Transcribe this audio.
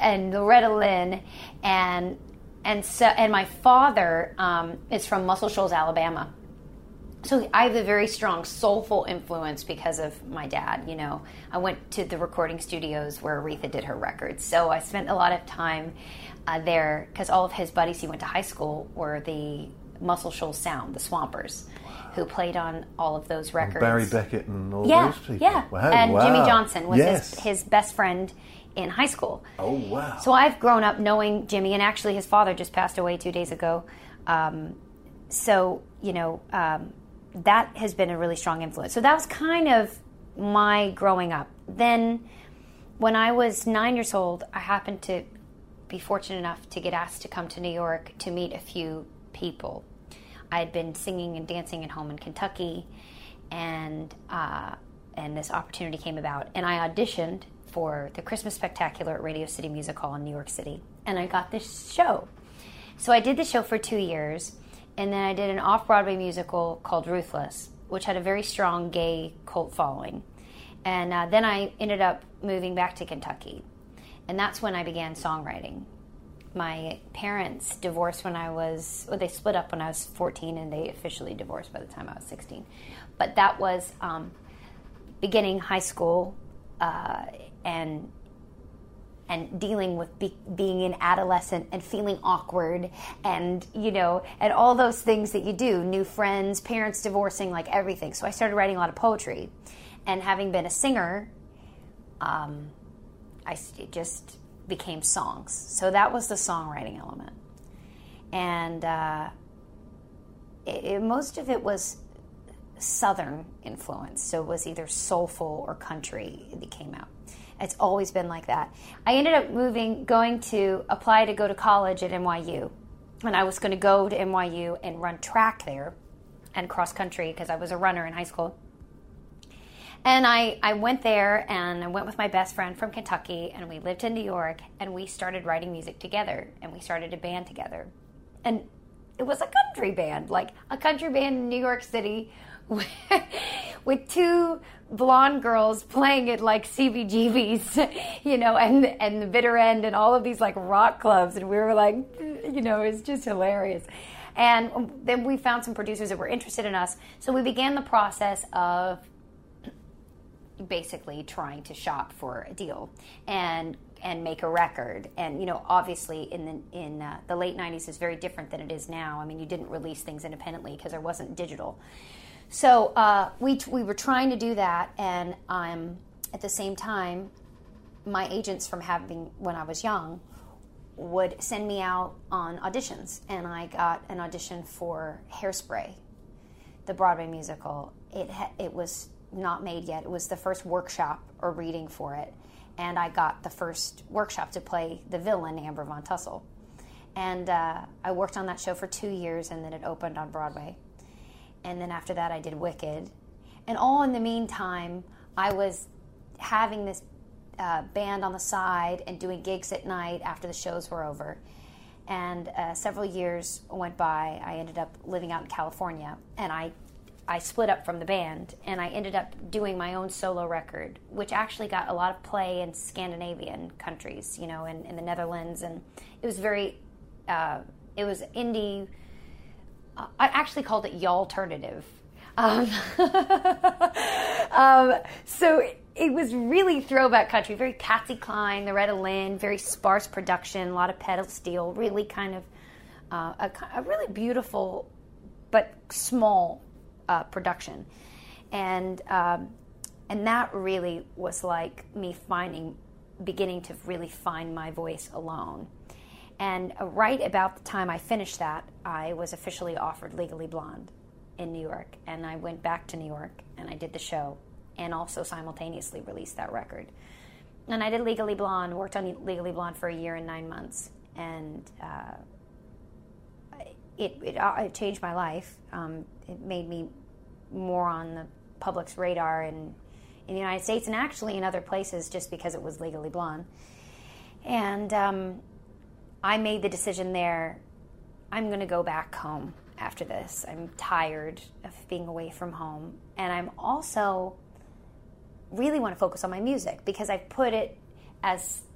and Loretta Lynn, and my father is from Muscle Shoals, Alabama. So I have a very strong soulful influence because of my dad. You know, I went to the recording studios where Aretha did her records. So I spent a lot of time there because all of his buddies he went to high school were the Muscle Shoals Sound, the Swampers, who played on all of those records. Barry Beckett and all those people. Yeah, wow, and wow. Jimmy Johnson was yes. his best friend in high school. Oh, wow. So I've grown up knowing Jimmy, and actually his father just passed away 2 days ago. That has been a really strong influence. So that was kind of my growing up. Then when I was 9 years old, I happened to be fortunate enough to get asked to come to New York to meet a few people. I had been singing and dancing at home in Kentucky, and this opportunity came about. And I auditioned for the Christmas Spectacular at Radio City Music Hall in New York City, and I got this show. So I did the show for 2 years. And then I did an off-Broadway musical called Ruthless, which had a very strong gay cult following. And then I ended up moving back to Kentucky. And that's when I began songwriting. My parents divorced they split up when I was 14, and they officially divorced by the time I was 16. But that was beginning high school and dealing with being an adolescent and feeling awkward and, and all those things that you do, new friends, parents divorcing, like everything. So I started writing a lot of poetry. And having been a singer, it just became songs. So that was the songwriting element. And most of it was Southern influence. So it was either soulful or country that came out. It's always been like that. I ended up going to apply to go to college at NYU. And I was going to go to NYU and run track there and cross country because I was a runner in high school. And I went there, and I went with my best friend from Kentucky, and we lived in New York, and we started writing music together, and we started a band together. And it was a country band, like a country band in New York City with two blonde girls playing at like CBGB's, and the Bitter End and all of these like rock clubs. And we were like, it's just hilarious. And then we found some producers that were interested in us. So we began the process of basically trying to shop for a deal and make a record. And obviously in the late 90s is very different than it is now. I mean, you didn't release things independently because there wasn't digital. So we were trying to do that, and at the same time, my agents from when I was young would send me out on auditions, and I got an audition for Hairspray, the Broadway musical. It was not made yet. It was the first workshop or reading for it, and I got the first workshop to play the villain, Amber Von Tussle. And I worked on that show for 2 years, and then it opened on Broadway. And then after that, I did Wicked. And all in the meantime, I was having this band on the side and doing gigs at night after the shows were over. And several years went by. I ended up living out in California. And I split up from the band. And I ended up doing my own solo record, which actually got a lot of play in Scandinavian countries, in the Netherlands. And it was it was indie. I actually called it y'alternative. So it was really throwback country, very Patsy Cline, Loretta Lynn, very sparse production, a lot of pedal steel, really kind of a really beautiful but small production. And that really was like me beginning to really find my voice alone. And right about the time I finished that, I was officially offered Legally Blonde in New York. And I went back to New York, and I did the show, and also simultaneously released that record. And I did Legally Blonde, worked on Legally Blonde for 1 year and 9 months. And it changed my life. It made me more on the public's radar in the United States, and actually in other places, just because it was Legally Blonde. And I made the decision there, I'm going to go back home after this. I'm tired of being away from home. And I'm also really want to focus on my music because I've put it as